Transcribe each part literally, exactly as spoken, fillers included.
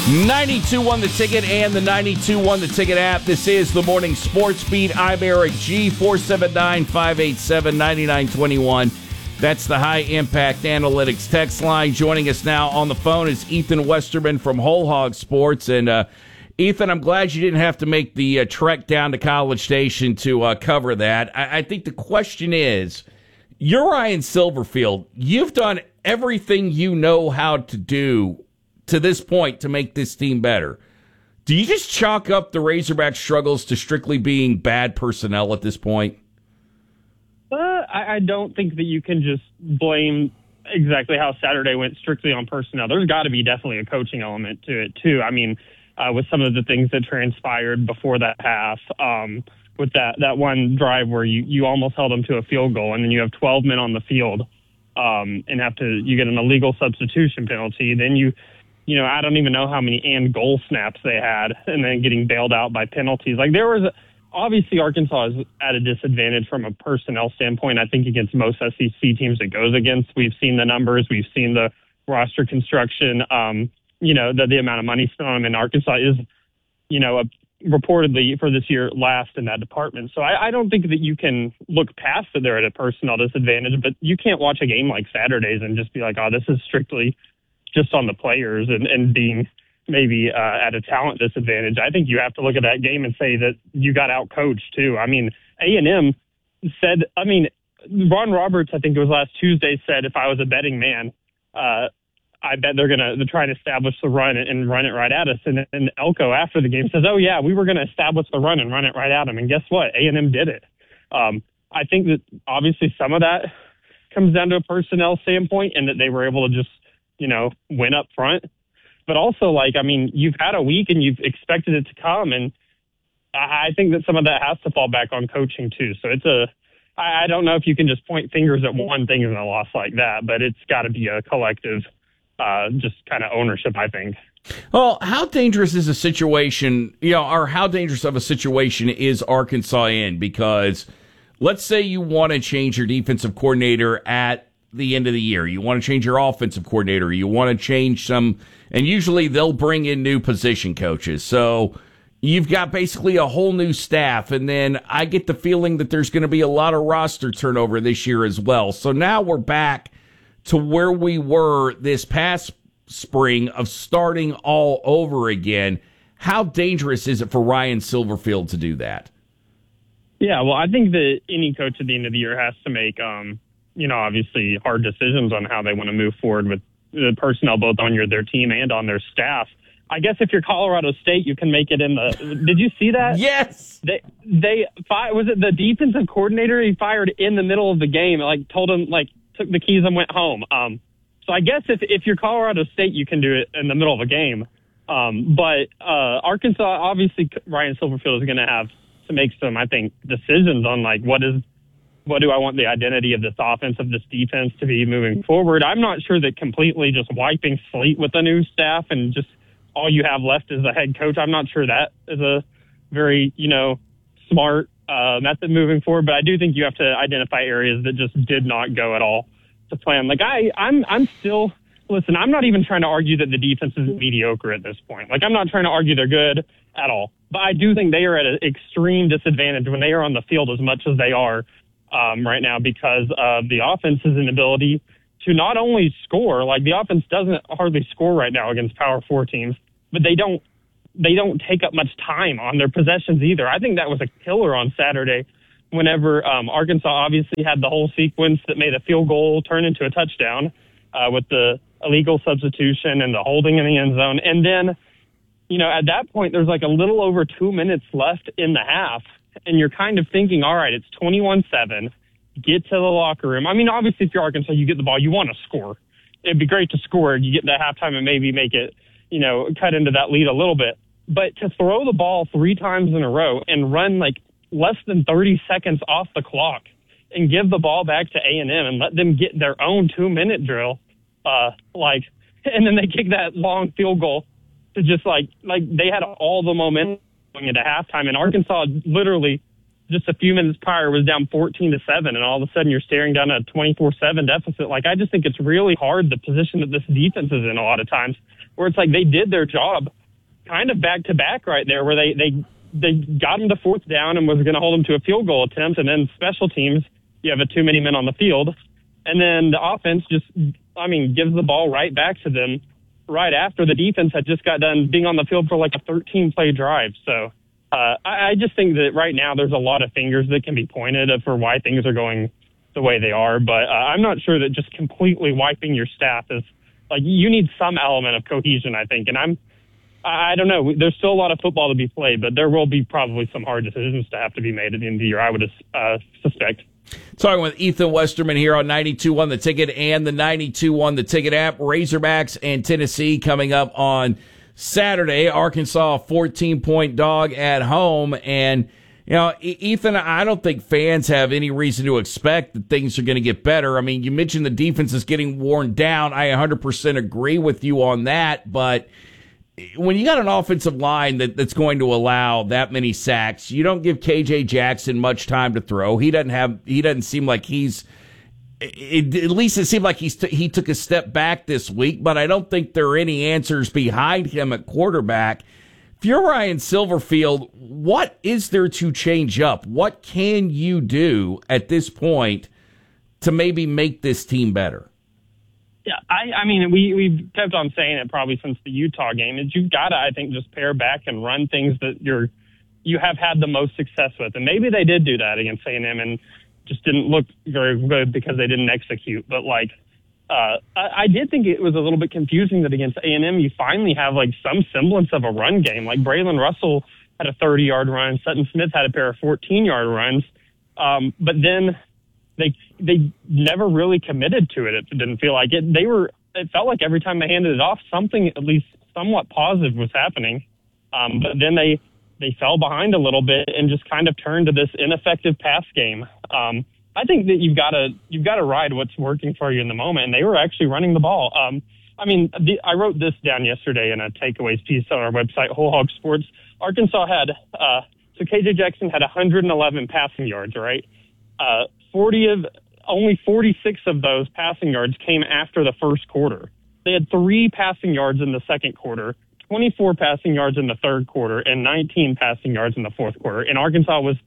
ninety-two one The Ticket and the ninety-two one The Ticket app. This is the Morning Sports Beat. I'm Eric G. four seven nine, five eight seven, nine nine two one. That's the High Impact Analytics text line. Joining us now on the phone is Ethan Westerman from Whole Hog Sports. And uh, Ethan, I'm glad you didn't have to make the uh, trek down to College Station to uh, cover that. I-, I think the question is, you're Ryan Silverfield. You've done everything you know how to do to this point to make this team better. Do you just chalk up the Razorback struggles to strictly being bad personnel at this point? Uh, I, I don't think that you can just blame exactly how Saturday went strictly on personnel. There's got to be definitely a coaching element to it, too. I mean, uh, with some of the things that transpired before that half, um, with that, that one drive where you, you almost held them to a field goal, and then you have twelve men on the field um, and have to you get an illegal substitution penalty. Then you, you know, I don't even know how many and goal snaps they had, and then getting bailed out by penalties. Like, there was a, obviously, Arkansas is at a disadvantage from a personnel standpoint. I think against most S E C teams it goes against. We've seen the numbers. We've seen the roster construction. Um, you know, the, the amount of money spent on them in Arkansas is, you know, a, reportedly for this year last in that department. So I, I don't think that you can look past that they're at a personnel disadvantage, but you can't watch a game like Saturday's and just be like, oh, this is strictly just on the players and, and being – maybe uh, at a talent disadvantage. I think you have to look at that game and say that you got out-coached, too. I mean, A and M said, I mean, Ron Roberts, I think it was last Tuesday, said if I was a betting man, uh, I bet they're going to try and establish the run and run it right at us. And, and Elko, after the game, says, oh, yeah, we were going to establish the run and run it right at them. And guess what? A and M did it. Um, I think that obviously some of that comes down to a personnel standpoint and that they were able to just, you know, win up front. But also, like, I mean, you've had a week and you've expected it to come. And I think that some of that has to fall back on coaching, too. So it's a – I don't know if you can just point fingers at one thing in a loss like that, but it's got to be a collective uh, just kind of ownership, I think. Well, how dangerous is a situation, you know, or how dangerous of a situation is Arkansas in? Because let's say you want to change your defensive coordinator at the end of the year. You want to change your offensive coordinator. You want to change some – and usually they'll bring in new position coaches. So you've got basically a whole new staff. And then I get the feeling that there's going to be a lot of roster turnover this year as well. So now we're back to where we were this past spring of starting all over again. How dangerous is it for Ryan Silverfield to do that? Yeah, well, I think that any coach at the end of the year has to make, um, you know, obviously hard decisions on how they want to move forward with the personnel both on your their team and on their staff. I guess if you're Colorado State, you can make it in the. Did you see that? Yes. They they was it the defensive coordinator he fired in the middle of the game? Like told him like took the keys and went home. Um, so I guess if if you're Colorado State, you can do it in the middle of a game. Um, but uh, Arkansas, obviously, Ryan Silverfield is going to have to make some, I think, decisions on like what is. What do I want the identity of this offense, of this defense to be moving forward? I'm not sure that completely just wiping slate with the new staff and just all you have left is a head coach. I'm not sure that is a very, you know, smart uh, method moving forward. But I do think you have to identify areas that just did not go at all to plan. Like I, I'm, I'm still listen. I'm not even trying to argue that the defense is mediocre at this point. Like I'm not trying to argue they're good at all. But I do think they are at an extreme disadvantage when they are on the field as much as they are. Um, right now because of the offense's inability to not only score, like the offense doesn't hardly score right now against Power Four teams, but they don't they don't take up much time on their possessions either. I think that was a killer on Saturday whenever um, Arkansas obviously had the whole sequence that made a field goal turn into a touchdown uh, with the illegal substitution and the holding in the end zone. And then, you know, at that point, there's like a little over two minutes left in the half. And you're kind of thinking, all right, it's twenty-one seven. Get to the locker room. I mean, obviously, if you're Arkansas, you get the ball, you want to score. It'd be great to score. You get to halftime and maybe make it, you know, cut into that lead a little bit. But to throw the ball three times in a row and run like less than thirty seconds off the clock and give the ball back to A and M and let them get their own two-minute drill, uh, like, and then they kick that long field goal to just like, like they had all the momentum going into halftime, and Arkansas literally just a few minutes prior was down fourteen to seven, and all of a sudden you're staring down a twenty-four seven deficit. Like, I just think it's really hard, the position that this defense is in a lot of times, where it's like they did their job kind of back to back right there, where they they they got him to fourth down and was going to hold him to a field goal attempt, and then special teams, you have a too many men on the field, and then the offense just, I mean, gives the ball right back to them right after the defense had just got done being on the field for like a thirteen play drive. So uh, I, I just think that right now there's a lot of fingers that can be pointed for why things are going the way they are, but uh, I'm not sure that just completely wiping your staff is, like, you need some element of cohesion, I think, and I'm, I don't know. There's still a lot of football to be played, but there will be probably some hard decisions to have to be made at the end of the year, I would uh, suspect. Talking with Ethan Westerman here on ninety-two point one The Ticket and the ninety-two point one The Ticket app. Razorbacks and Tennessee coming up on Saturday. Arkansas, fourteen-point dog at home. And, you know, Ethan, I don't think fans have any reason to expect that things are going to get better. I mean, you mentioned the defense is getting worn down. I one hundred percent agree with you on that, but when you got an offensive line that, that's going to allow that many sacks, you don't give K J Jackson much time to throw. He doesn't have. He doesn't seem like he's. It, at least it seemed like he's t- he took a step back this week, but I don't think there are any answers behind him at quarterback. If you're Ryan Silverfield, what is there to change up? What can you do at this point to maybe make this team better? Yeah, I, I mean, we, we've kept on saying it probably since the Utah game, is you've got to, I think, just pare back and run things that you're, you have had the most success with. And maybe they did do that against A and M and just didn't look very good because they didn't execute. But, like, uh, I, I did think it was a little bit confusing that against A and M you finally have, like, some semblance of a run game. Like, Braylon Russell had a thirty-yard run. Sutton Smith had a pair of fourteen-yard runs. Um, but then They they never really committed to it. It didn't feel like it. They were. It felt like every time they handed it off, something at least somewhat positive was happening. Um, but then they they fell behind a little bit and just kind of turned to this ineffective pass game. Um, I think that you've got to you've got to ride what's working for you in the moment. And they were actually running the ball. Um, I mean, the, I wrote this down yesterday in a takeaways piece on our website, Whole Hog Sports. Arkansas had uh, so K J Jackson had one hundred eleven passing yards, right? Uh, forty of only forty-six of those passing yards came after the first quarter. They had three passing yards in the second quarter, twenty-four passing yards in the third quarter, and nineteen passing yards in the fourth quarter. And Arkansas was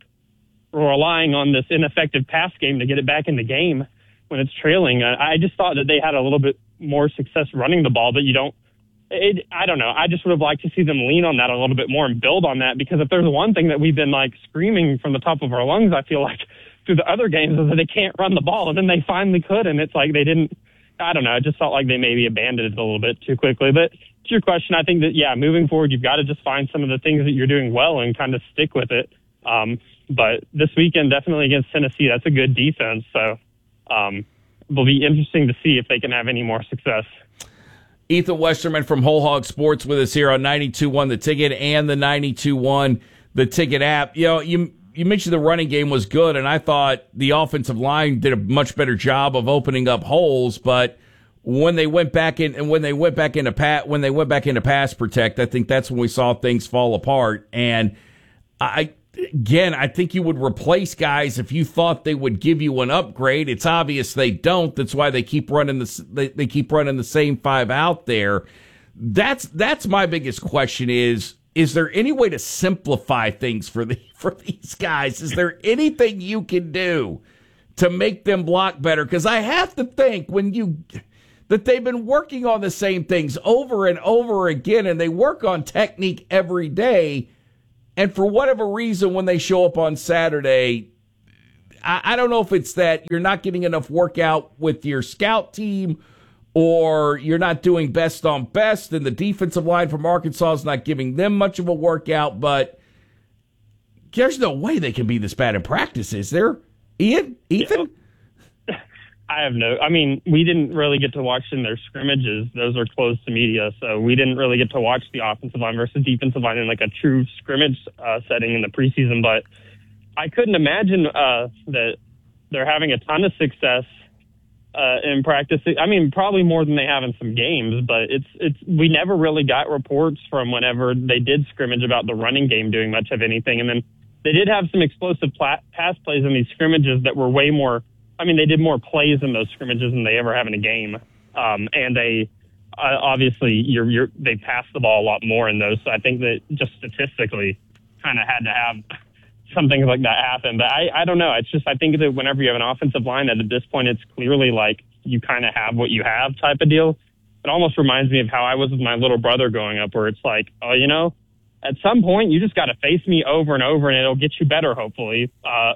relying on this ineffective pass game to get it back in the game when it's trailing. I just thought that they had a little bit more success running the ball, but you don't. It, I don't know. I just would have liked to see them lean on that a little bit more and build on that, because if there's one thing that we've been like screaming from the top of our lungs, I feel like through the other games, is that they can't run the ball, and then they finally could, and it's like they didn't. I don't know. It just felt like they maybe abandoned it a little bit too quickly. But to your question, I think that, yeah, moving forward, you've got to just find some of the things that you're doing well and kind of stick with it. Um, but this weekend, definitely against Tennessee, that's a good defense. So um, it'll be interesting to see if they can have any more success. Ethan Westerman from Whole Hog Sports with us here on ninety-two point one The Ticket and the ninety-two point one The Ticket app. You know, you you mentioned the running game was good, and I thought the offensive line did a much better job of opening up holes. But when they went back in, and when they went back into pat, when they went back into pass protect, I think that's when we saw things fall apart. And I, again, I think you would replace guys if you thought they would give you an upgrade. It's obvious they don't. That's why they keep running the they, they keep running the same five out there. That's that's my biggest question is. Is there any way to simplify things for the for these guys? Is there anything you can do to make them block better? Because I have to think when you that they've been working on the same things over and over again, and they work on technique every day. And for whatever reason, when they show up on Saturday, I, I don't know if it's that you're not getting enough workout with your scout team, or you're not doing best on best, and the defensive line from Arkansas is not giving them much of a workout, but there's no way they can be this bad in practice, is there? Ian? Ethan? Yeah. I have no, I mean, we didn't really get to watch in their scrimmages. Those are closed to media, so we didn't really get to watch the offensive line versus defensive line in like a true scrimmage uh, setting in the preseason, but I couldn't imagine uh, that they're having a ton of success Uh, in practice. I mean, probably more than they have in some games, but it's it's we never really got reports from whenever they did scrimmage about the running game doing much of anything. And then they did have some explosive pla- pass plays in these scrimmages that were way more, I mean, they did more plays in those scrimmages than they ever have in a game. Um, and a uh, obviously you're, you're, they pass the ball a lot more in those. So I think that just statistically kind of had to have something like that happen. But I, I don't know. It's just, I think that whenever you have an offensive line that at this point, it's clearly like you kind of have what you have type of deal. It almost reminds me of how I was with my little brother growing up, where it's like, oh, you know, at some point you just got to face me over and over and it'll get you better, hopefully. Uh,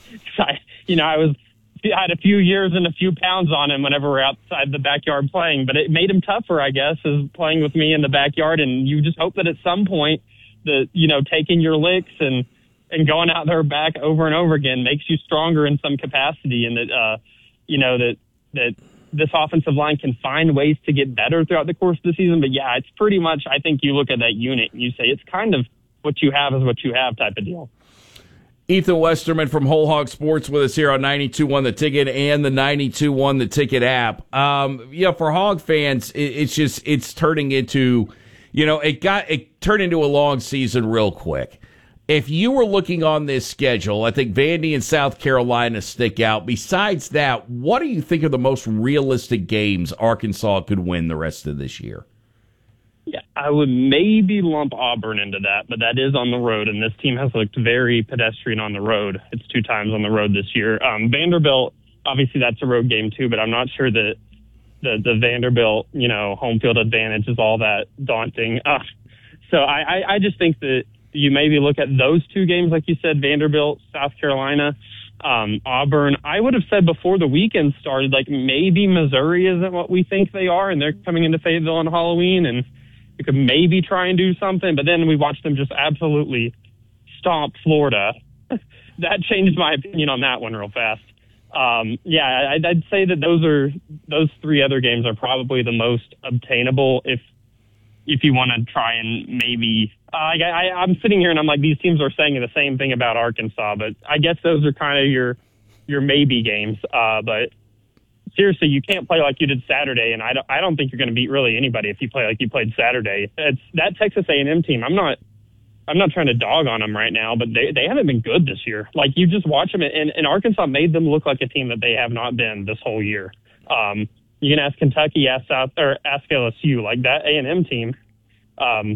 I, you know, I was, I had a few years and a few pounds on him whenever we're outside the backyard playing, but it made him tougher, I guess, as playing with me in the backyard. And you just hope that at some point that, you know, taking your licks and, and going out there back over and over again makes you stronger in some capacity. And that, uh, you know, that, that this offensive line can find ways to get better throughout the course of the season. But yeah, it's pretty much, I think you look at that unit and you say, it's kind of what you have is what you have type of deal. Ethan Westerman from Whole Hog Sports with us here on ninety-two point one The Ticket and the ninety-two point one The Ticket app. Um, yeah, for Hog fans, it, it's just, it's turning into, you know, it got, it turned into a long season real quick. If you were looking on this schedule, I think Vandy and South Carolina stick out. Besides that, what do you think are the most realistic games Arkansas could win the rest of this year? Yeah, I would maybe lump Auburn into that, but that is on the road, and this team has looked very pedestrian on the road. It's two times on the road this year. Um, Vanderbilt, obviously that's a road game too, but I'm not sure that the, the Vanderbilt, you know, home field advantage is all that daunting. Uh, so I, I, I just think that you maybe look at those two games, like you said, Vanderbilt, South Carolina, um, Auburn. I would have said before the weekend started, like maybe Missouri isn't what we think they are, and they're coming into Fayetteville on Halloween, and we could maybe try and do something. But then we watched them just absolutely stomp Florida. That changed my opinion on that one real fast. Um, yeah, I'd, I'd say that those are those three other games are probably the most obtainable if if you want to try and maybe uh, I, I, I'm sitting here and I'm like, these teams are saying the same thing about Arkansas, but I guess those are kind of your your maybe games. Uh, but seriously, you can't play like you did Saturday, and I don't, I don't think you're going to beat really anybody if you play like you played Saturday. It's that Texas A and M team. I'm not I'm not trying to dog on them right now, but they, they haven't been good this year. Like, you just watch them, and, and Arkansas made them look like a team that they have not been this whole year. Um, you can ask Kentucky, ask South, or ask L S U. Like, that A and M team, um,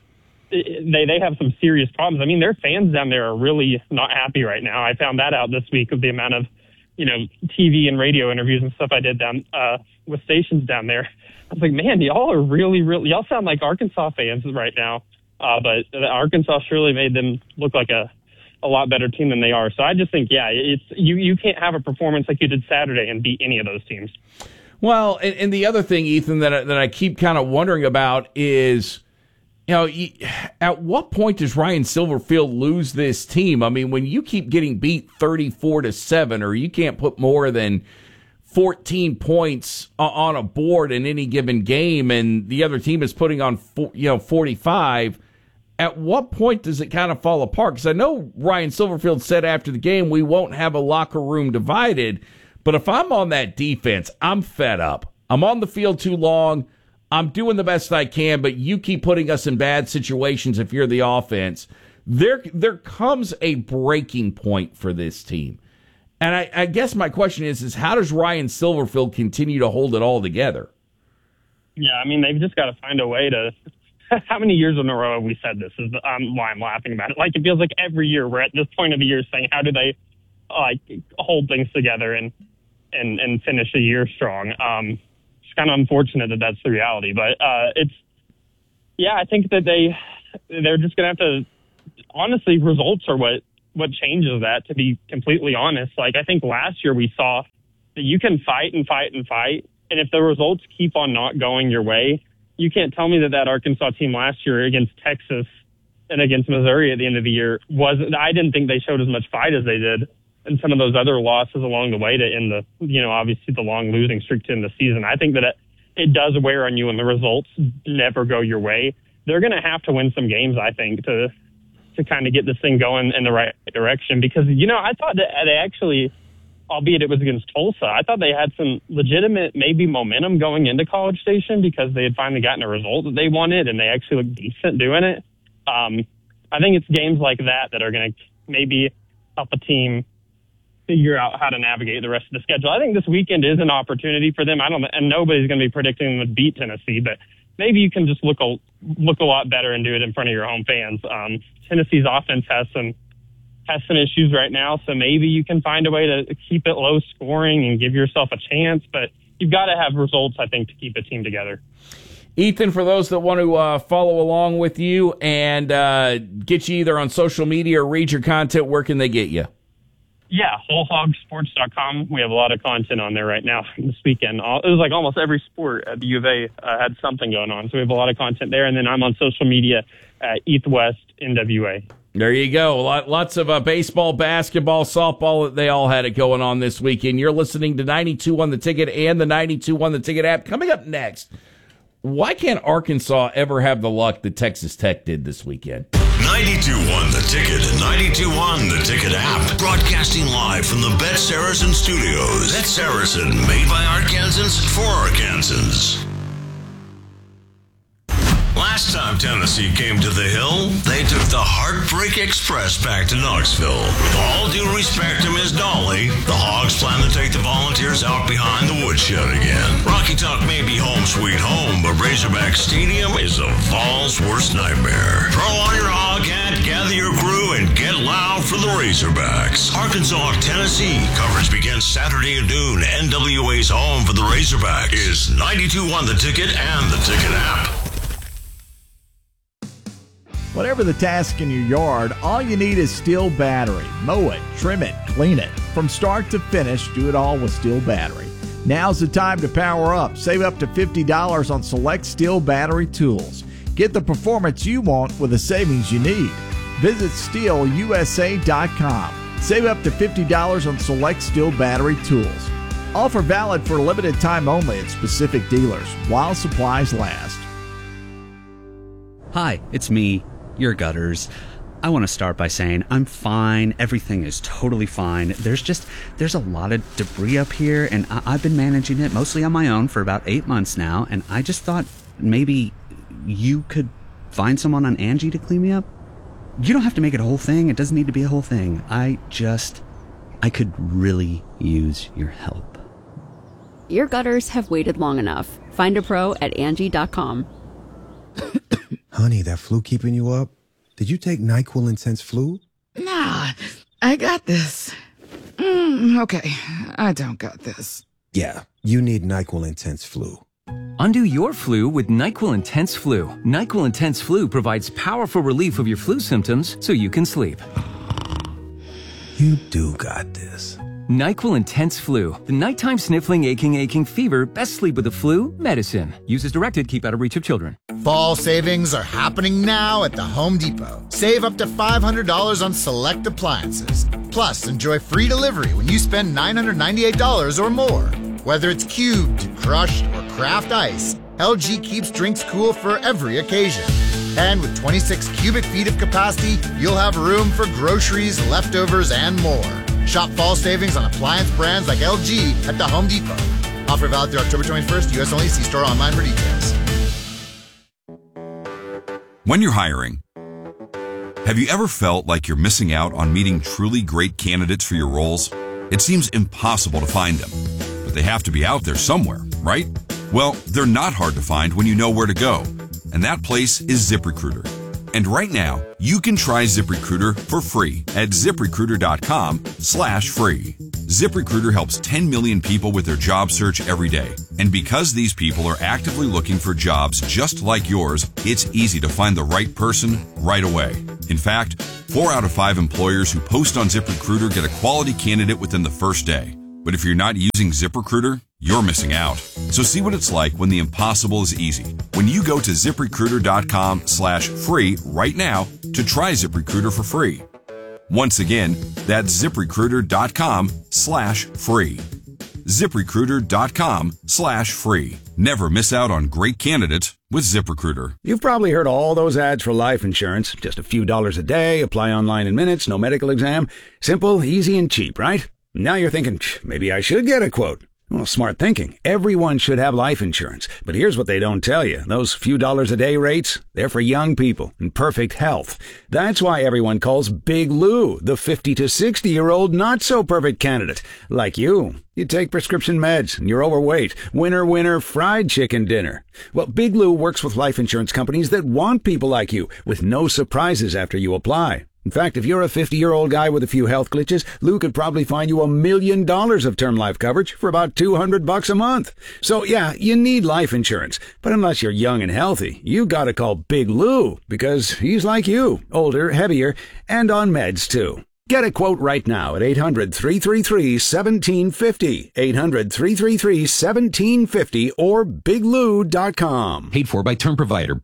they they have some serious problems. I mean, their fans down there are really not happy right now. I found that out this week with the amount of, you know, T V and radio interviews and stuff I did down uh, with stations down there. I was like, man, y'all are really, really, y'all sound like Arkansas fans right now. Uh, but Arkansas surely made them look like a, a lot better team than they are. So I just think, yeah, it's you, you can't have a performance like you did Saturday and beat any of those teams. Well, and, and the other thing, Ethan, that I, that I keep kind of wondering about is, you know, at what point does Ryan Silverfield lose this team? I mean, when you keep getting beat thirty-four to seven, or you can't put more than fourteen points on a board in any given game, and the other team is putting on, you know, forty-five, at what point does it kind of fall apart? Because I know Ryan Silverfield said after the game, we won't have a locker room divided, but if I'm on that defense, I'm fed up. I'm on the field too long. I'm doing the best I can, but you keep putting us in bad situations if you're the offense. There, there comes a breaking point for this team. And I, I guess my question is, is how does Ryan Silverfield continue to hold it all together? Yeah, I mean, they've just got to find a way to – how many years in a row have we said this? Is um, why I'm laughing about it. Like, it feels like every year we're at this point of the year saying, how do they like hold things together and and, and finish the year strong? Um, it's kind of unfortunate that that's the reality. But uh, it's – yeah, I think that they, they're just going to have to – honestly, results are what – what changes that, to be completely honest. Like, I think last year we saw that you can fight and fight and fight, and if the results keep on not going your way, you can't tell me that that Arkansas team last year against Texas and against Missouri at the end of the year was, I didn't think they showed as much fight as they did in some of those other losses along the way to end the, you know, obviously the long losing streak to end the season. I think that it, it does wear on you when the results never go your way. They're going to have to win some games, I think, to to kind of get this thing going in the right direction. Because, you know, I thought that they actually, albeit it was against Tulsa, I thought they had some legitimate maybe momentum going into College Station because they had finally gotten a result that they wanted and they actually looked decent doing it. Um, I think it's games like that that are going to maybe help a team figure out how to navigate the rest of the schedule. I think this weekend is an opportunity for them. I don't, and nobody's going to be predicting them to beat Tennessee, but maybe you can just look a look a lot better and do it in front of your home fans. Um, Tennessee's offense has some has some issues right now, so maybe you can find a way to keep it low scoring and give yourself a chance. But you've got to have results, I think, to keep a team together. Ethan, for those that want to uh, follow along with you and uh, get you either on social media or read your content, where can they get you? Yeah, whole hog sports dot com. We have a lot of content on there right now this weekend. It was like almost every sport at the U of A uh, had something going on. So we have a lot of content there. And then I'm on social media at Eth West N W A. There you go. Lots of uh, baseball, basketball, softball. They all had it going on this weekend. You're listening to ninety-two on the Ticket and the ninety-two on the Ticket app. Coming up next, why can't Arkansas ever have the luck that Texas Tech did this weekend? ninety-two on the Ticket and ninety-two on the Ticket app. Broadcasting live from the Bet Saracen Studios. Bet Saracen, made by Arkansans for Arkansans. Last time Tennessee came to the Hill, they took the Heartbreak Express back to Knoxville. With all due respect to Miss Dolly, the Hogs plan to take the Volunteers out behind the woodshed again. Rocky Top may be home sweet home, but Razorback Stadium is a Vols' worst nightmare. Throw on your hog hat, gather your crew, and get loud for the Razorbacks. Arkansas, Tennessee. Coverage begins Saturday at noon. N W A's home for the Razorbacks is ninety-two on the Ticket and the Ticket app. Whatever the task in your yard, all you need is Steel Battery. Mow it, trim it, clean it. From start to finish, do it all with Steel Battery. Now's the time to power up. Save up to fifty dollars on select Steel Battery tools. Get the performance you want with the savings you need. Visit steel u s a dot com. Save up to fifty dollars on select Steel Battery tools. Offer valid for a limited time only at specific dealers while supplies last. Hi, it's me, your Gutters. I want to start by saying I'm fine. Everything is totally fine. There's just, there's a lot of debris up here, and I- I've been managing it mostly on my own for about eight months now, and I just thought maybe you could find someone on Angie to clean me up. You don't have to make it a whole thing. It doesn't need to be a whole thing. I just, I could really use your help. Your gutters have waited long enough. Find a pro at Angie dot com. Honey, that flu keeping you up? Did you take NyQuil Intense Flu? Nah, I got this. Mm, okay, I don't got this. Yeah, you need NyQuil Intense Flu. Undo your flu with NyQuil Intense Flu. NyQuil Intense Flu provides powerful relief of your flu symptoms so you can sleep. You do got this. NyQuil Intense Flu. The nighttime sniffling, aching, aching fever. Best sleep with the flu medicine. Use as directed. Keep out of reach of children. Fall savings are happening now at the Home Depot. Save up to five hundred dollars on select appliances. Plus, enjoy free delivery when you spend nine hundred ninety-eight dollars or more. Whether it's cubed, crushed, or craft ice, L G keeps drinks cool for every occasion. And with twenty-six cubic feet of capacity, you'll have room for groceries, leftovers, and more. Shop fall savings on appliance brands like L G at the Home Depot. Offer valid through October twenty-first, U S only. See store online for details. When you're hiring, have you ever felt like you're missing out on meeting truly great candidates for your roles? It seems impossible to find them, but they have to be out there somewhere, right? Well, they're not hard to find when you know where to go, and that place is ZipRecruiter. And right now, you can try ZipRecruiter for free at ZipRecruiter.com slash free. ZipRecruiter helps ten million people with their job search every day. And because these people are actively looking for jobs just like yours, it's easy to find the right person right away. In fact, four out of five employers who post on ZipRecruiter get a quality candidate within the first day. But if you're not using ZipRecruiter, you're missing out. So see what it's like when the impossible is easy. When you go to ZipRecruiter.com slash free right now to try ZipRecruiter for free. Once again, that's ZipRecruiter.com slash free. ZipRecruiter.com slash free. Never miss out on great candidates with ZipRecruiter. You've probably heard all those ads for life insurance. Just a few dollars a day, apply online in minutes, no medical exam. Simple, easy, and cheap, right? Now you're thinking, maybe I should get a quote. Well, smart thinking. Everyone should have life insurance. But here's what they don't tell you. Those few dollars a day rates, they're for young people in perfect health. That's why everyone calls Big Lou the fifty to sixty-year-old not-so-perfect candidate. Like you. You take prescription meds and you're overweight. Winner, winner, fried chicken dinner. Well, Big Lou works with life insurance companies that want people like you with no surprises after you apply. In fact, if you're a fifty-year-old guy with a few health glitches, Lou could probably find you a million dollars of term life coverage for about two hundred bucks a month. So yeah, you need life insurance. But unless you're young and healthy, you gotta call Big Lou because he's like you, older, heavier, and on meds too. Get a quote right now at eight hundred, three three three, one seven five zero, eight hundred, three three three, one seven five zero, or big lou dot com. Paid for by Term Provider.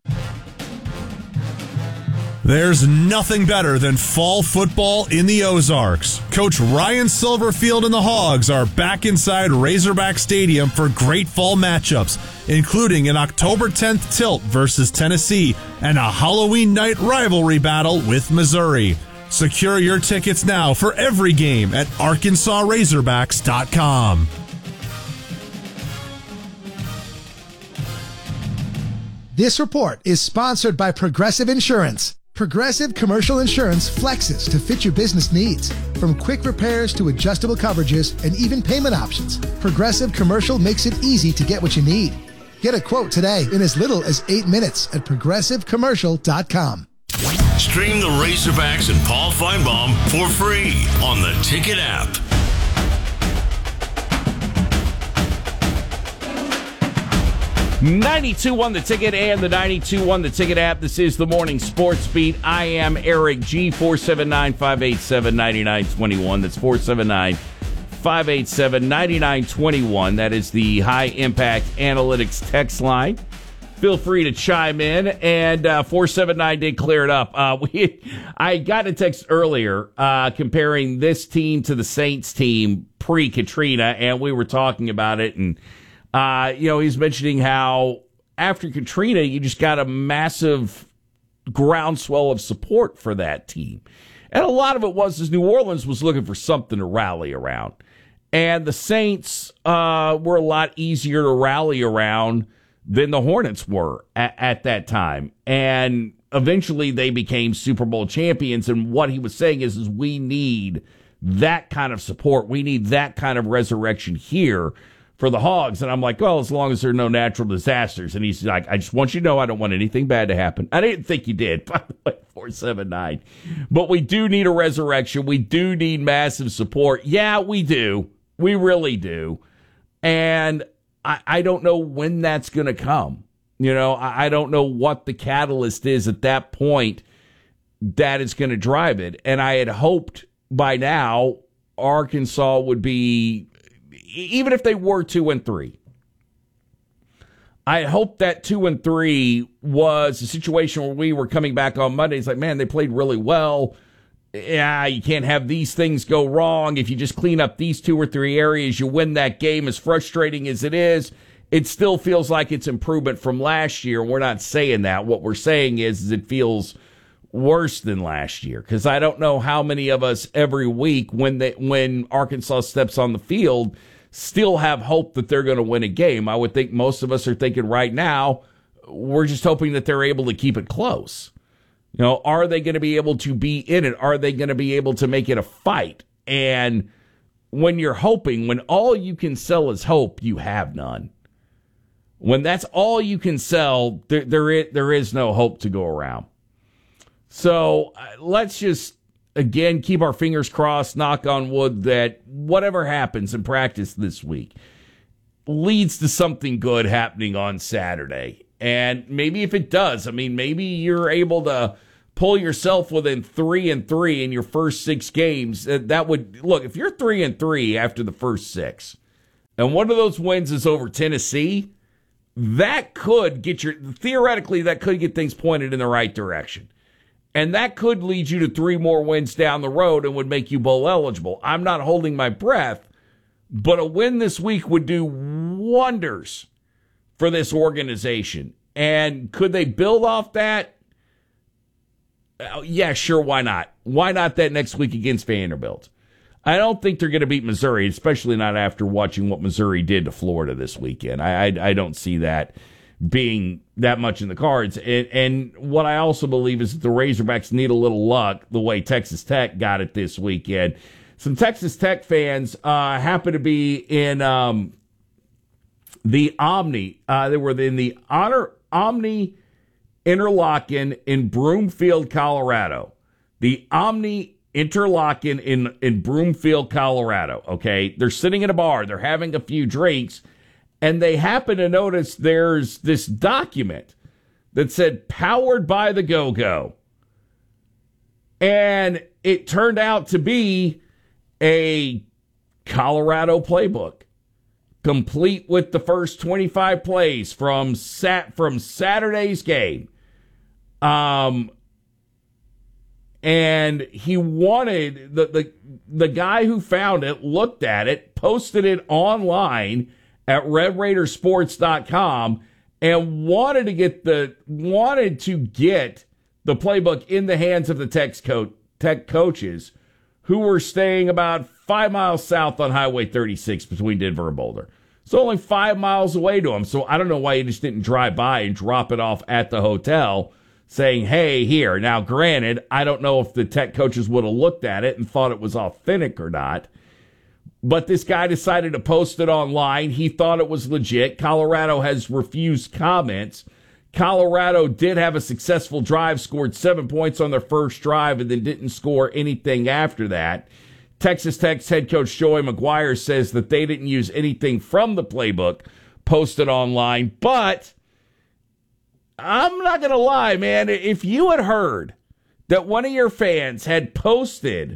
There's nothing better than fall football in the Ozarks. Coach Ryan Silverfield and the Hogs are back inside Razorback Stadium for great fall matchups, including an October tenth tilt versus Tennessee and a Halloween night rivalry battle with Missouri. Secure your tickets now for every game at arkansas razorbacks dot com. This report is sponsored by Progressive Insurance. Progressive Commercial Insurance flexes to fit your business needs. From quick repairs to adjustable coverages and even payment options, Progressive Commercial makes it easy to get what you need. Get a quote today in as little as eight minutes at progressive commercial dot com. Stream the Razorbacks and Paul Feinbaum for free on the Ticket app. ninety-two on the Ticket and the ninety-two on the Ticket app. This is the Morning Sports Beat. I am Eric G. four seven nine, five eight seven, nine nine two one. That's four seven nine, five eight seven, nine nine two one. That is the High Impact Analytics text line. Feel free to chime in. And uh, four seven nine did clear it up. Uh, we, I got a text earlier uh, comparing this team to the Saints team pre-Katrina, and we were talking about it. And, uh, you know, he's mentioning how after Katrina, you just got a massive groundswell of support for that team. And a lot of it was is New Orleans was looking for something to rally around. And the Saints uh, were a lot easier to rally around than the Hornets were at, at that time. And eventually they became Super Bowl champions. And what he was saying is, is we need that kind of support. We need that kind of resurrection here for the Hogs. And I'm like, well, as long as there are no natural disasters. And he's like, I just want you to know I don't want anything bad to happen. I didn't think you did, by the way, four seven nine. But we do need a resurrection. We do need massive support. Yeah, we do. We really do. And I, I don't know when that's going to come. You know, I, I don't know what the catalyst is at that point that is going to drive it. And I had hoped by now Arkansas would be, even if they were two and three, I hoped that two and three was a situation where we were coming back on Monday. It's like, man, they played really well. Yeah, you can't have these things go wrong. If you just clean up these two or three areas, you win that game. As frustrating as it is, it still feels like it's improvement from last year. We're not saying that. What we're saying is, is it feels worse than last year. Because I don't know how many of us every week when they, when Arkansas steps on the field still have hope that they're going to win a game. I would think most of us are thinking right now, we're just hoping that they're able to keep it close. You know, are they going to be able to be in it? Are they going to be able to make it a fight? And when you're hoping, when all you can sell is hope, you have none. When that's all you can sell, there, there, is, there is no hope to go around. So uh, let's just, again, keep our fingers crossed, knock on wood, that whatever happens in practice this week leads to something good happening on Saturday. And maybe if it does, I mean, maybe you're able to pull yourself within three and three in your first six games. That would, look, if you're three and three after the first six, and one of those wins is over Tennessee, that could get your, theoretically, that could get things pointed in the right direction. And that could lead you to three more wins down the road and would make you bowl eligible. I'm not holding my breath, but a win this week would do wonders for this organization. And could they build off that? Uh, yeah, sure, why not? Why not that next week against Vanderbilt? I don't think they're going to beat Missouri, especially not after watching what Missouri did to Florida this weekend. I, I, I don't see that being that much in the cards. And, and what I also believe is that the Razorbacks need a little luck the way Texas Tech got it this weekend. Some Texas Tech fans uh, happen to be in um, the Omni. Uh, they were in the Honor Omni Interlochen in Broomfield, Colorado. The Omni Interlochen in, in Broomfield, Colorado. Okay, they're sitting in a bar. They're having a few drinks. And they happen to notice there's this document that said, powered by the Go-Go. And it turned out to be a Colorado playbook, complete with the first twenty-five plays from sat from Saturday's game. Um, and he wanted, the, the, the guy who found it looked at it, posted it online at red raider sports dot com and wanted to get the wanted to get the playbook in the hands of the Tech, co- tech coaches who were staying about five miles south on Highway thirty-six between Denver and Boulder. So only five miles away to them. So I don't know why he just didn't drive by and drop it off at the hotel saying, hey, here. Now, granted, I don't know if the Tech coaches would have looked at it and thought it was authentic or not. But this guy decided to post it online. He thought it was legit. Colorado has refused comments. Colorado did have a successful drive, scored seven points on their first drive, and then didn't score anything after that. Texas Tech's head coach Joey McGuire says that they didn't use anything from the playbook posted online. But I'm not going to lie, man. If you had heard that one of your fans had posted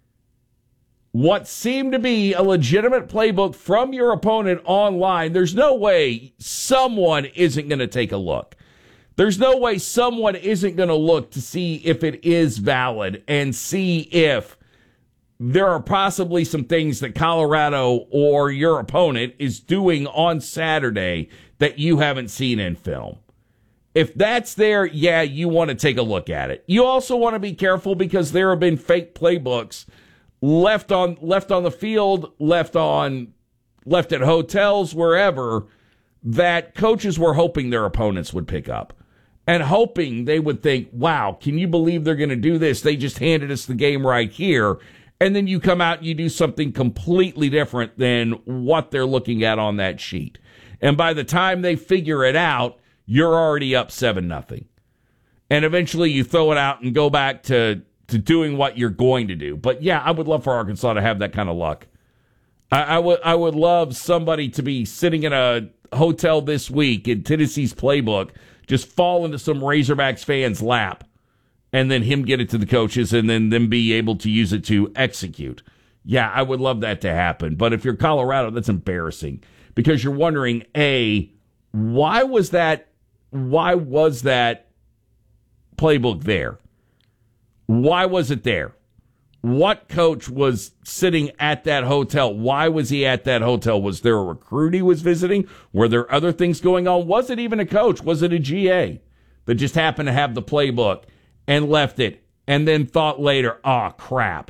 what seemed to be a legitimate playbook from your opponent online, there's no way someone isn't going to take a look. There's no way someone isn't going to look to see if it is valid and see if there are possibly some things that Colorado or your opponent is doing on Saturday that you haven't seen in film. If that's there, yeah, you want to take a look at it. You also want to be careful because there have been fake playbooks left on left on the field, left on left at hotels, wherever, that coaches were hoping their opponents would pick up and hoping they would think, wow, can you believe they're going to do this? They just handed us the game right here. And then you come out and you do something completely different than what they're looking at on that sheet. And by the time they figure it out, you're already up seven nothing. And eventually you throw it out and go back to to doing what you're going to do. But yeah, I would love for Arkansas to have that kind of luck. I, I would I would love somebody to be sitting in a hotel this week in Tennessee's playbook, just fall into some Razorbacks fans' lap, and then him get it to the coaches, and then them be able to use it to execute. Yeah, I would love that to happen. But if you're Colorado, that's embarrassing because you're wondering, A, why was that why was that playbook there? Why was it there? What coach was sitting at that hotel? Why was he at that hotel? Was there a recruit he was visiting? Were there other things going on? Was it even a coach? Was it a G A that just happened to have the playbook and left it and then thought later, oh, crap,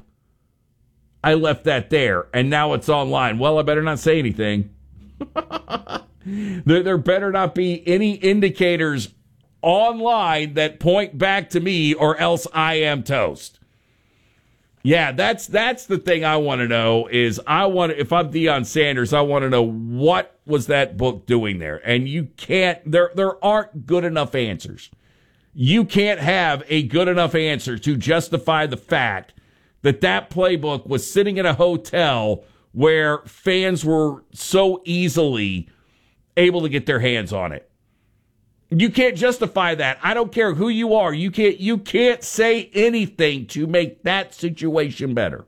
I left that there and now it's online. Well, I better not say anything. there, there better not be any indicators online that point back to me or else I am toast. Yeah, that's that's the thing I want to know is I want to, if I'm Deion Sanders, I want to know what was that book doing there. And you can't, there there aren't good enough answers. You can't have a good enough answer to justify the fact that that playbook was sitting in a hotel where fans were so easily able to get their hands on it. You can't justify that. I don't care who you are. You can't you can't say anything to make that situation better.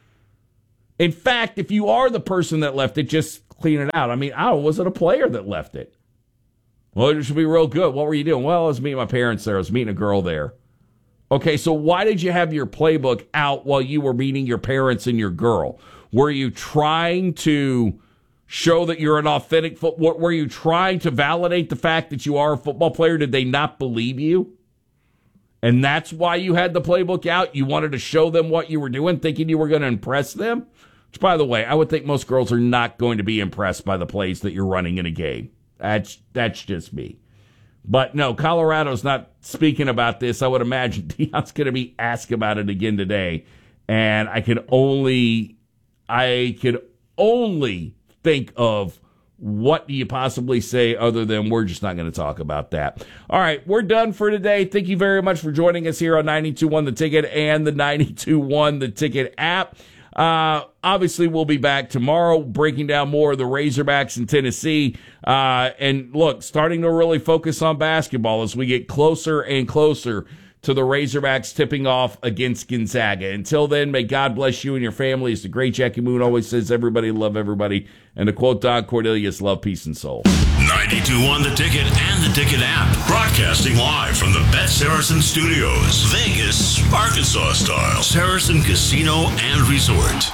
In fact, if you are the person that left it, just clean it out. I mean, oh, was it a player that left it? Well, it should be real good. What were you doing? Well, I was meeting my parents there. I was meeting a girl there. Okay, so why did you have your playbook out while you were meeting your parents and your girl? Were you trying to show that you're an authentic football? Were you trying to validate the fact that you are a football player? Did they not believe you? And that's why you had the playbook out. You wanted to show them what you were doing, thinking you were going to impress them. Which, by the way, I would think most girls are not going to be impressed by the plays that you're running in a game. That's that's just me. But no, Colorado's not speaking about this. I would imagine Deion's going to be asked about it again today. And I can only, I could only think of what do you possibly say other than we're just not going to talk about that. All right, we're done for today. Thank you very much for joining us here on ninety-two point one The Ticket and the ninety-two point one The Ticket app. Uh, obviously, we'll be back tomorrow breaking down more of the Razorbacks in Tennessee. Uh, and look, starting to really focus on basketball as we get closer and closer to the Razorbacks tipping off against Gonzaga. Until then, may God bless you and your family. As the great Jackie Moon always says, everybody love everybody. And to quote Don Cornelius, love, peace, and soul. ninety-two point one The Ticket and the Ticket app. Broadcasting live from the Bet Saracen Studios. Vegas, Arkansas style. Saracen Casino and Resort.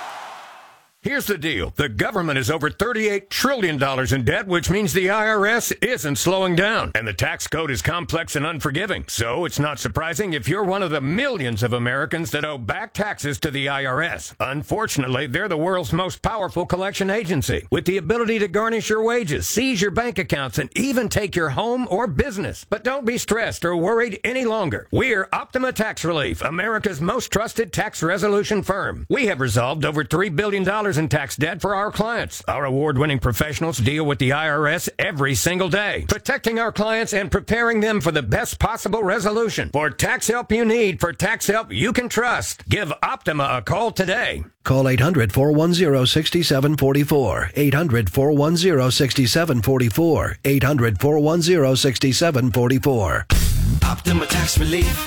Here's the deal. The government is over thirty-eight trillion dollars in debt, which means the I R S isn't slowing down. And the tax code is complex and unforgiving. So it's not surprising if you're one of the millions of Americans that owe back taxes to the I R S. Unfortunately, they're the world's most powerful collection agency, with the ability to garnish your wages, seize your bank accounts, and even take your home or business. But don't be stressed or worried any longer. We're Optima Tax Relief, America's most trusted tax resolution firm. We have resolved over three billion dollars in tax debt for our clients. Our award-winning professionals deal with the I R S every single day, protecting our clients and preparing them for the best possible resolution. For tax help you need, for tax help you can trust, give Optima a call today. Call eight hundred, four one zero, six seven four four. eight hundred, four one zero, six seven four four. eight hundred, four one zero, six seven four four. Optima Tax Relief.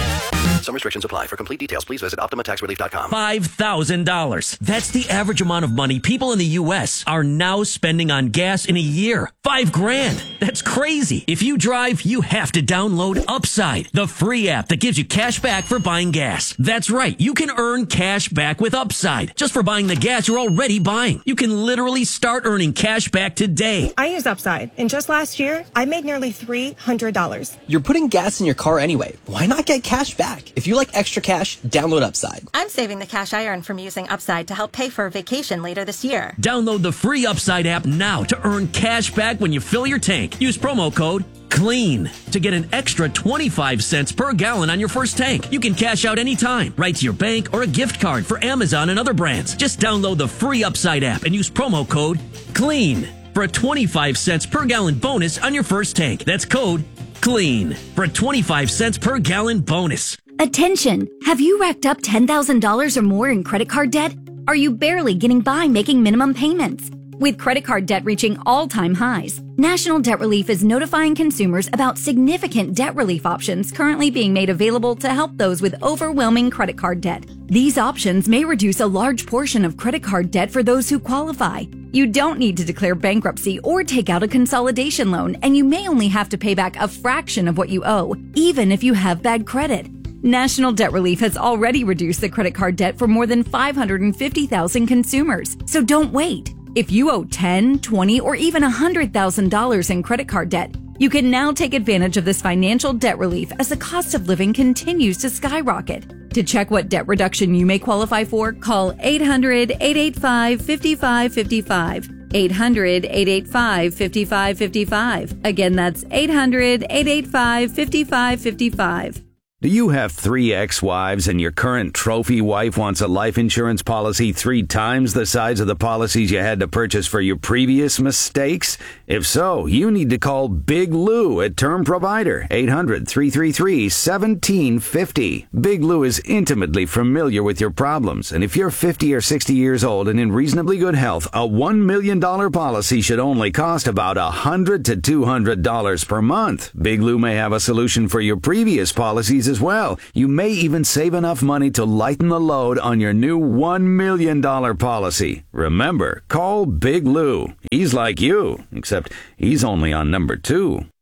Some restrictions apply. For complete details, please visit Optima Tax Relief dot com. five thousand dollars. That's the average amount of money people in the U S are now spending on gas in a year. Five grand. That's crazy. If you drive, you have to download Upside, the free app that gives you cash back for buying gas. That's right. You can earn cash back with Upside just for buying the gas you're already buying. You can literally start earning cash back today. I use Upside, and just last year, I made nearly three hundred dollars. You're putting gas in your car anyway. Why not get cash back? If you like extra cash, download Upside. I'm saving the cash I earn from using Upside to help pay for a vacation later this year. Download the free Upside app now to earn cash back when you fill your tank. Use promo code CLEAN to get an extra twenty-five cents per gallon on your first tank. You can cash out anytime, right to your bank or a gift card for Amazon and other brands. Just download the free Upside app and use promo code CLEAN for a twenty-five cents per gallon bonus on your first tank. That's code CLEAN for a twenty-five cents per gallon bonus. Attention! Have you racked up ten thousand dollars or more in credit card debt? Are you barely getting by making minimum payments? With credit card debt reaching all-time highs, National Debt Relief is notifying consumers about significant debt relief options currently being made available to help those with overwhelming credit card debt. These options may reduce a large portion of credit card debt for those who qualify. You don't need to declare bankruptcy or take out a consolidation loan, and you may only have to pay back a fraction of what you owe, even if you have bad credit. National Debt Relief has already reduced the credit card debt for more than five hundred fifty thousand consumers, so don't wait. If you owe ten, twenty, or even one hundred thousand dollars in credit card debt, you can now take advantage of this financial debt relief as the cost of living continues to skyrocket. To check what debt reduction you may qualify for, call eight hundred, eight eight five, five five five five. eight hundred, eight eight five, five five five five. Again, that's eight hundred, eight eight five, five five five five. Do you have three ex-wives and your current trophy wife wants a life insurance policy three times the size of the policies you had to purchase for your previous mistakes? If so, you need to call Big Lou at Term Provider, eight hundred, three three three, one seven five zero. Big Lou is intimately familiar with your problems, and if you're fifty or sixty years old and in reasonably good health, a one million dollars policy should only cost about one hundred to two hundred dollars per month. Big Lou may have a solution for your previous policies as well. You may even save enough money to lighten the load on your new one million dollars policy. Remember, call Big Lou. He's like you, except he's only on number two.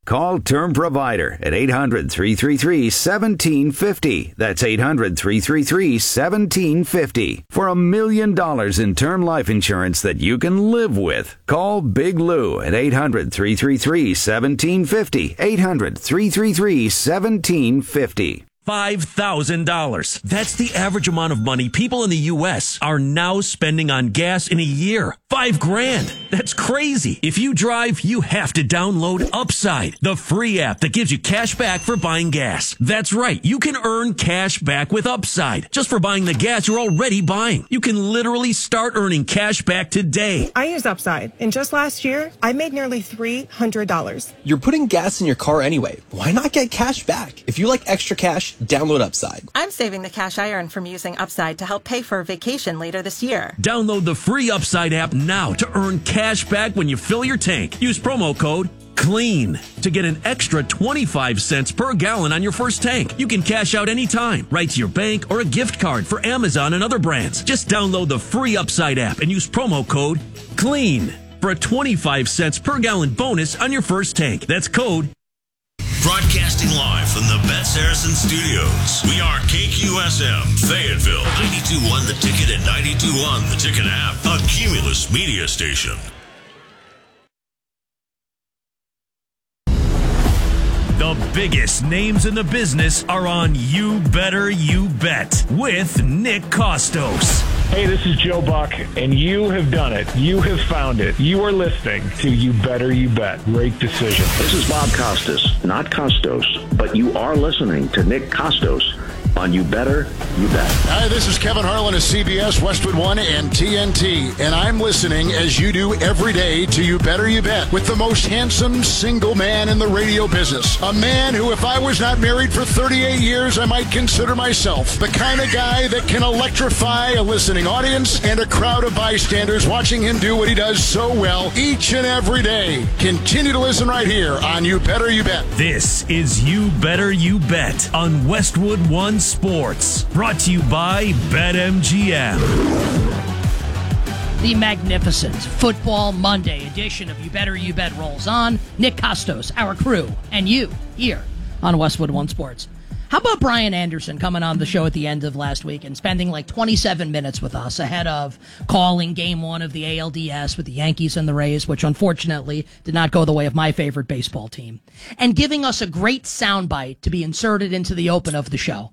Call Term Provider at eight hundred, three three three, one seven five zero. That's eight hundred, three three three, one seven five zero. For a million dollars in term life insurance that you can live with. Call Big Lou at eight hundred, three three three, one seven five zero. eight hundred, three three three, one seven five zero. five thousand dollars. That's the average amount of money people in the U S are now spending on gas in a year. Five grand. That's crazy. If you drive, you have to download Upside, the free app that gives you cash back for buying gas. That's right. You can earn cash back with Upside just for buying the gas you're already buying. You can literally start earning cash back today. I use Upside, and just last year, I made nearly three hundred dollars. You're putting gas in your car anyway. Why not get cash back? If you like extra cash, download Upside. I'm saving the cash I earn from using Upside to help pay for a vacation later this year. Download the free Upside app now to earn cash back when you fill your tank. Use promo code CLEAN to get an extra twenty-five cents per gallon on your first tank. You can cash out anytime, right to your bank or a gift card for Amazon and other brands. Just download the free Upside app and use promo code CLEAN for a twenty-five cents per gallon bonus on your first tank. That's code Broadcasting live from the Bet Saracen Studios. We are K Q S M, Fayetteville, ninety-two point one The Ticket and ninety-two point one The Ticket app, a Cumulus media station. The biggest names in the business are on You Better You Bet with Nick Kostos. Hey, this is Joe Buck, and you have done it. You have found it. You are listening to You Better You Bet. Great decision. This is Bob Costas, not Costos, but you are listening to Nick Kostos on You Better You Bet. Hi, this is Kevin Harlan of C B S, Westwood One, and T N T, and I'm listening as you do every day to You Better You Bet with the most handsome single man in the radio business. A man who, if I was not married for thirty-eight years, I might consider myself the kind of guy that can electrify a listening audience and a crowd of bystanders watching him do what he does so well each and every day. Continue to listen right here on You Better You Bet. This is You Better You Bet on Westwood One Sports, brought to you by BetMGM. The magnificent Football Monday edition of You Better You Bet rolls on. Nick Kostos, our crew, and you here on Westwood One Sports. How about Brian Anderson coming on the show at the end of last week and spending like twenty-seven minutes with us ahead of calling game one of the A L D S with the Yankees and the Rays, which unfortunately did not go the way of my favorite baseball team, and giving us a great soundbite to be inserted into the open of the show.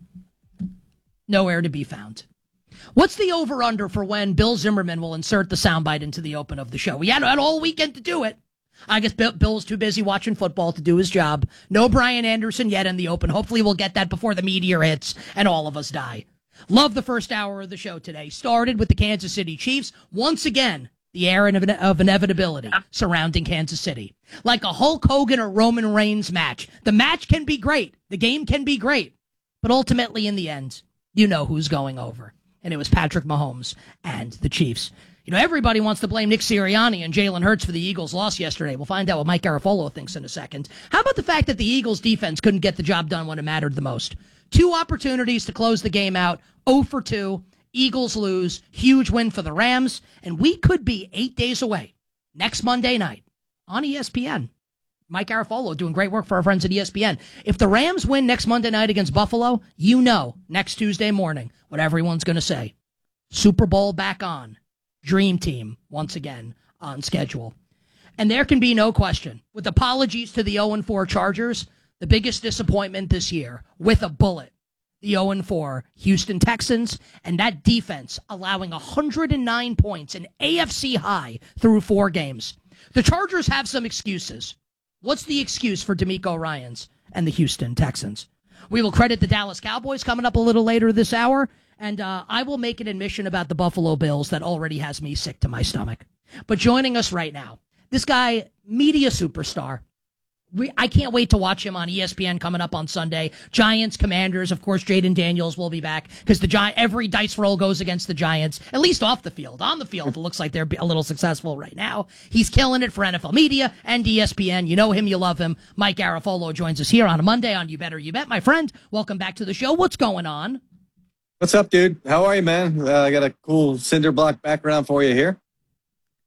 Nowhere to be found. What's the over-under for when Bill Zimmerman will insert the soundbite into the open of the show? We had, had all weekend to do it. I guess Bill, Bill's too busy watching football to do his job. No Brian Anderson yet in the open. Hopefully we'll get that before the meteor hits and all of us die. Love the first hour of the show today. Started with the Kansas City Chiefs. Once again, the air of inevitability surrounding Kansas City. Like a Hulk Hogan or Roman Reigns match. The match can be great. The game can be great. But ultimately, in the end, you know who's going over. And it was Patrick Mahomes and the Chiefs. You know, everybody wants to blame Nick Sirianni and Jalen Hurts for the Eagles' loss yesterday. We'll find out what Mike Garafolo thinks in a second. How about the fact that the Eagles' defense couldn't get the job done when it mattered the most? Two opportunities to close the game out, zero for two. Eagles lose. Huge win for the Rams. And we could be eight days away, next Monday night, on E S P N. Mike Garafolo doing great work for our friends at E S P N. If the Rams win next Monday night against Buffalo, you know next Tuesday morning what everyone's going to say. Super Bowl back on. Dream team once again on schedule. And there can be no question, with apologies to the oh and four Chargers, the biggest disappointment this year, with a bullet, the oh and four Houston Texans, and that defense allowing one hundred nine points, an A F C high through four games. The Chargers have some excuses. What's the excuse for DeMeco Ryans and the Houston Texans? We will credit the Dallas Cowboys coming up a little later this hour, and uh, I will make an admission about the Buffalo Bills that already has me sick to my stomach. But joining us right now, this guy, media superstar. We, I can't wait to watch him on E S P N coming up on Sunday. Giants, Commanders, of course, Jaden Daniels will be back because the Gi- every dice roll goes against the Giants, at least off the field. On the field, it looks like they're a little successful right now. He's killing it for N F L Media and E S P N. You know him, you love him. Mike Garafolo joins us here on a Monday on You Better You Bet. My friend, welcome back to the show. What's going on? What's up, dude? How are you, man? Uh, I got a cool cinder block background for you here.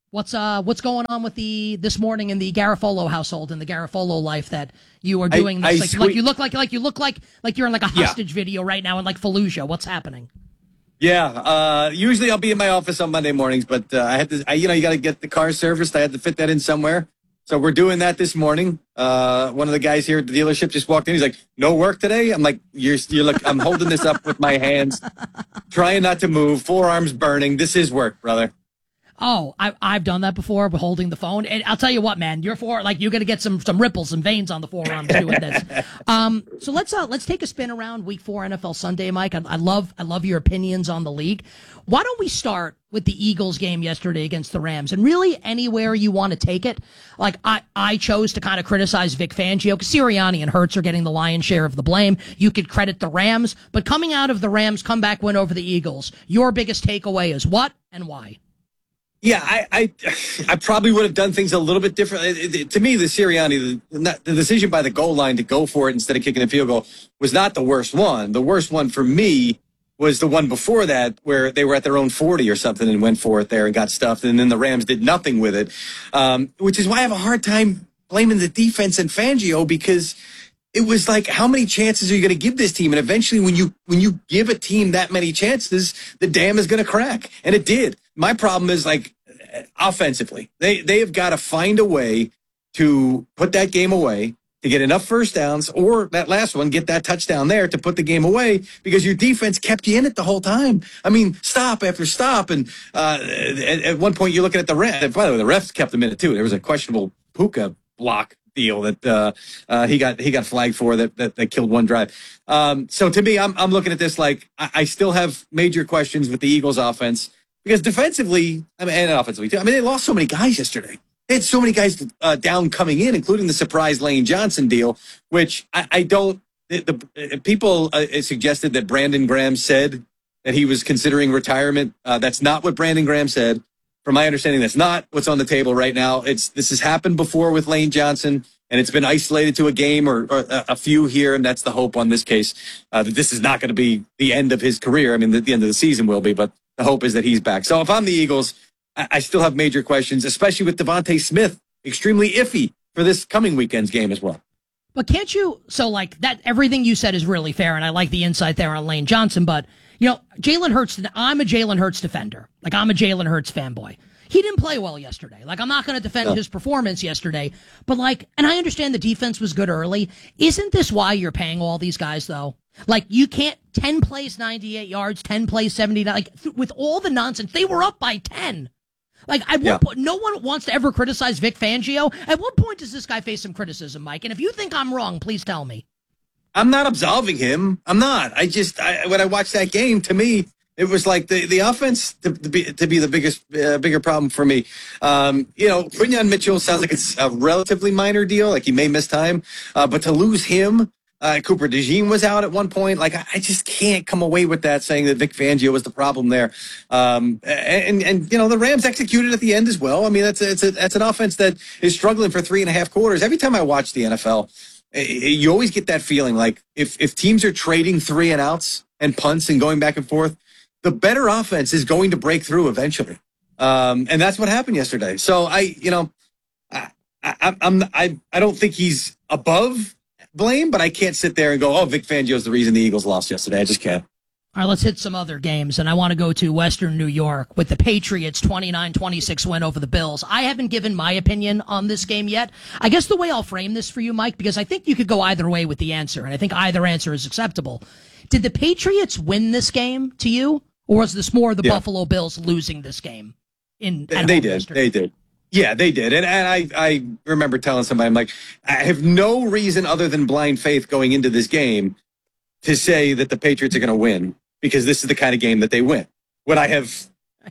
What's uh what's going on with the this morning in the Garofalo household and the Garofalo life that you are doing? I, this? I like, sque- like you look like like you look like like you're in like a Yeah. hostage video right now in like Fallujah. What's happening? Yeah, uh, usually I'll be in my office on Monday mornings, but uh, I had to, I, you know, you got to get the car serviced. I had to fit that in somewhere. So we're doing that this morning. Uh, one of the guys here at the dealership just walked in. He's like, "No work today?" I'm like, "You're, you're look, I'm holding this up with my hands, trying not to move, forearms burning. This is work, brother." Oh, I, I've done that before, with holding the phone, and I'll tell you what, man, you're for like you're gonna get some some ripples and veins on the forearms doing this. Um, so let's uh, let's take a spin around Week Four N F L Sunday, Mike. I, I love I love your opinions on the league. Why don't we start with the Eagles game yesterday against the Rams, and really anywhere you want to take it? Like I I chose to kind of criticize Vic Fangio because Sirianni and Hurts are getting the lion's share of the blame. You could credit the Rams, but coming out of the Rams comeback win over the Eagles, your biggest takeaway is what and why? Yeah, I, I, I probably would have done things a little bit different. It, it, to me, the Sirianni, the, not, the decision by the goal line to go for it instead of kicking a field goal was not the worst one. The worst one for me was the one before that where they were at their own forty or something and went for it there and got stuffed, and then the Rams did nothing with it, um, which is why I have a hard time blaming the defense and Fangio, because it was like, how many chances are you going to give this team? And eventually when you when you give a team that many chances, the dam is going to crack. And it did. My problem is, like, offensively. They they have got to find a way to put that game away, to get enough first downs, or that last one, get that touchdown there to put the game away, because your defense kept you in it the whole time. I mean, stop after stop. And uh, at, at one point, you're looking at the ref. By the way, the refs kept them in it, too. There was a questionable Puka block deal that uh, uh, he got he got flagged for that that, that killed one drive. Um, so to me, I'm I'm looking at this like I, I still have major questions with the Eagles offense, because defensively, I mean, and offensively too. I mean, they lost so many guys yesterday. They had so many guys uh, down coming in, including the surprise Lane Johnson deal, which I, I don't. The, the people uh, suggested that Brandon Graham said that he was considering retirement. Uh, that's not what Brandon Graham said. From my understanding, that's not what's on the table right now. It's this has happened before with Lane Johnson, and it's been isolated to a game or, or a few here, and that's the hope on this case, uh, that this is not going to be the end of his career. I mean, the, the end of the season will be, but the hope is that he's back. So if I'm the Eagles, I, I still have major questions, especially with Devontae Smith, extremely iffy for this coming weekend's game as well. But can't you, so like that, everything you said is really fair, and I like the insight there on Lane Johnson, but you know, Jalen Hurts, I'm a Jalen Hurts defender. Like, I'm a Jalen Hurts fanboy. He didn't play well yesterday. Like, I'm not going to defend No. his performance yesterday. But, like, and I understand the defense was good early. Isn't this why you're paying all these guys, though? Like, you can't, ten plays, ninety-eight yards, ten plays, seventy-nine. Like, th- with all the nonsense, they were up by ten. Like, at Yeah. one point, no one wants to ever criticize Vic Fangio. At what point does this guy face some criticism, Mike? And if you think I'm wrong, please tell me. I'm not absolving him. I'm not. I just, I, when I watched that game, to me, it was like the, the offense to, to be to be the biggest, uh, bigger problem for me. Um, you know, Quinyon Mitchell sounds like it's a relatively minor deal, like he may miss time, uh, but to lose him, uh, Cooper DeJean was out at one point. Like, I, I just can't come away with that, saying that Vic Fangio was the problem there. Um, and, and, you know, the Rams executed at the end as well. I mean, that's, a, it's a, that's an offense that is struggling for three and a half quarters. Every time I watch the N F L, you always get that feeling like if, if teams are trading three and outs and punts and going back and forth, the better offense is going to break through eventually. Um, and that's what happened yesterday. So I, you know, I, I, I'm, I, I don't think he's above blame, but I can't sit there and go, oh, Vic Fangio is the reason the Eagles lost yesterday. I just can't. All right, let's hit some other games, and I want to go to Western New York with the Patriots' twenty-nine twenty-six win over the Bills. I haven't given my opinion on this game yet. I guess the way I'll frame this for you, Mike, because I think you could go either way with the answer, and I think either answer is acceptable. Did the Patriots win this game to you, or was this more the Yeah. Buffalo Bills losing this game? In They, at they home did. yesterday? They did. Yeah, they did. And, and I, I remember telling somebody, I'm like, I have no reason other than blind faith going into this game to say that the Patriots are going to win, because this is the kind of game that they win. Would I have,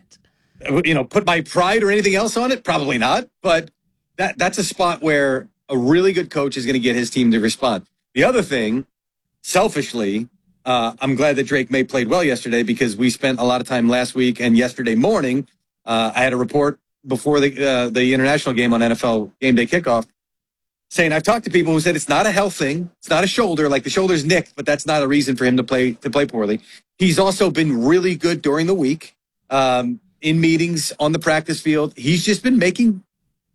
you know, put my pride or anything else on it? Probably not. But that that's a spot where a really good coach is going to get his team to respond. The other thing, selfishly, uh, I'm glad that Drake May played well yesterday, because we spent a lot of time last week and yesterday morning. Uh, I had a report before the uh, the international game on N F L Game Day Kickoff saying I've talked to people who said it's not a health thing. It's not a shoulder. Like, the shoulder's nicked, but that's not a reason for him to play to play poorly. He's also been really good during the week. Um, in meetings on the practice field. He's just been making